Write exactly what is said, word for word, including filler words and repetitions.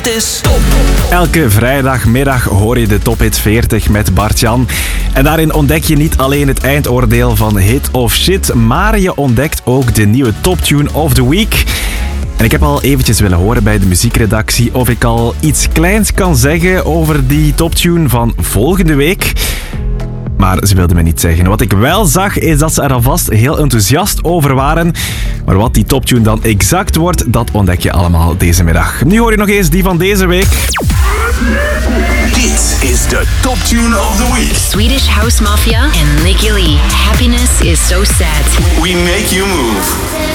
Dit is Top. Elke vrijdagmiddag hoor je de Top Hit veertig met Bart-Jan. En daarin ontdek je niet alleen het eindoordeel van Hit of Shit, maar je ontdekt ook de nieuwe Toptune of the Week. En ik heb al eventjes willen horen bij de muziekredactie of ik al iets kleins kan zeggen over die Toptune van volgende week. Maar ze wilden me niet zeggen. Wat ik wel zag, is dat ze er alvast heel enthousiast over waren. Maar wat die Toptune dan exact wordt, dat ontdek je allemaal deze middag. Nu hoor je nog eens die van deze week. Dit is de Toptune of the Week. Swedish House Mafia and Nicky Lee. Happiness is so sad. We make you move.